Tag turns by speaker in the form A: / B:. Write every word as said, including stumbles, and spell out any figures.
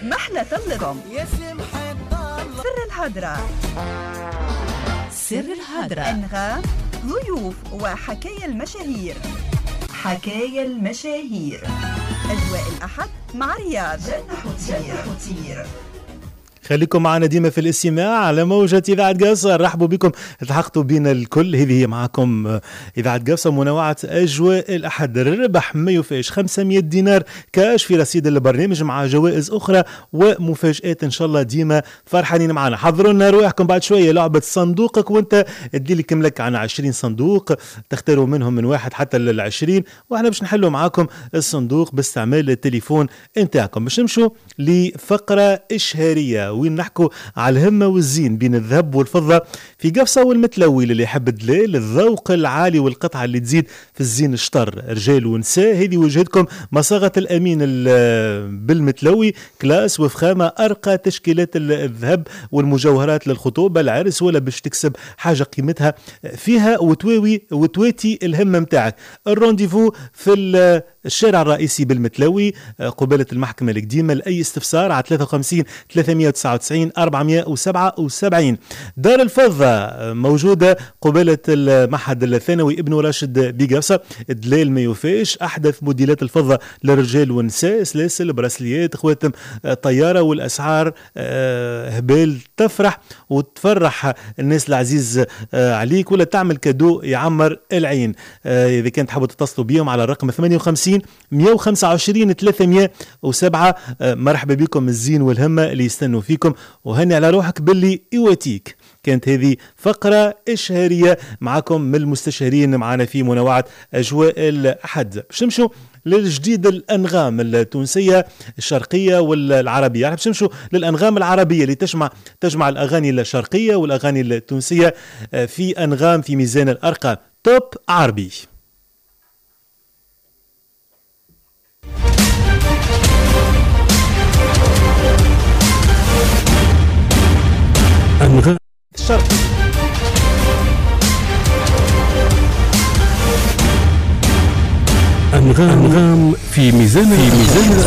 A: محلى طلكم سر الهدرة سر الهدرة أنغام ضيوف وحكايا المشاهير حكايا المشاهير أجواء الأحد مع رياض حوتير.
B: خليكم معنا ديما في الاستماع على موجة إذاعة قاصة. رحبوا بكم، التحقتوا بنا الكل. هذه هي معكم إذاعة قاصة، منوعة أجواء الأحد. الربح ما يفاش خمسمائة دينار كاش في رصيد البرنامج مع جوائز أخرى ومفاجآت إن شاء الله. ديما فرحانين معنا. حضروا لنا روحكم بعد شوية لعبة صندوقك، وانت تدي لك ملك عن عشرين صندوق، تختاروا منهم من واحد حتى للعشرين، واحنا باش نحلوا معاكم الصندوق باستعمال التليفون انتاعكم. باش نمشوا لفقرة إشهارية وين نحكوا على الهمة والزين بين الذهب والفضة في قفصة والمتلوي. اللي يحب الدلال الذوق العالي والقطعة اللي تزيد في الزين الشطر، رجال ونساء. هذه وجهتكم مصاغة الأمين بالمتلوي، كلاس وفخامة، أرقى تشكيلات الذهب والمجوهرات للخطوبة العرس، ولا باش تكسب حاجة قيمتها فيها وتواوي وتواتي الهمة متاعك. الرونديفو في الشارع الرئيسي بالمتلوي قبالة المحكمة القديمة. لأي استفسار على ثلاثة وخمسين ثلاثمائة وتسعة وتسعين أربعمائة وسبعة وسبعين. دار الفضة موجودة قبالة المعهد الثانوي ابن راشد بقفصة. دلال ما يوفاش أحدث موديلات الفضة للرجال والنساء، سلاسل، براسليات، خواتم طيارة، والأسعار هبال تفرح وتفرح الناس العزيز عليك، ولا تعمل كادو يعمر العين. إذا كنت تحبوا تتصلوا بيهم على الرقم ثمانية وخمسين مئة وخمسة وعشرين ثلاثمائة وسبعة. مرحبا بكم، الزين والهمة اللي يستنوا فيكم، وهني على روحك باللي يواتيك. كانت هذه فقرة إشهارية معكم من المستشارين معنا في منوعة أجواء الأحد. باش نمشوا للجديد الأنغام التونسية الشرقية والعربية. يعني باش نمشوا للأنغام العربية اللي تجمع تجمع الأغاني الشرقية والأغاني التونسية في أنغام في ميزان الأرقام. توب عربي. أنغام الشرقي.
C: أنغام في ميزان في ميزان